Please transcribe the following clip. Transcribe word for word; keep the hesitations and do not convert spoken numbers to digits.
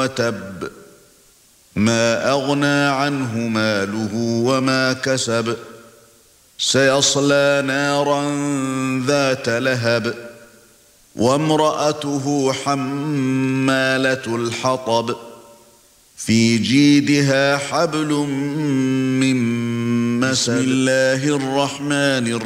وتب ما أغنى عنه ماله وما كسب سيصلى نارا ذات لهب وامرأته حمالة الحطب في جيدها حبل من مسد. بسم الله الرحمن الرحيم